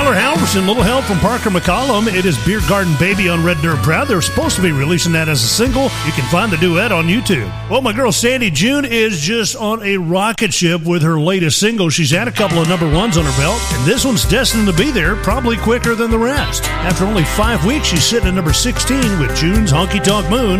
Taylor Halverson, Little Help from Parker McCollum. It is Beer Garden Baby on Red Dirt Proud. They're supposed to be releasing that as a single. You can find the duet on YouTube. Well, my girl Sandy June is just on a rocket ship with her latest single. She's had a couple of number ones on her belt, and this one's destined to be there probably quicker than the rest. After only 5 weeks, she's sitting at number 16 with June's Honky Tonk Moon.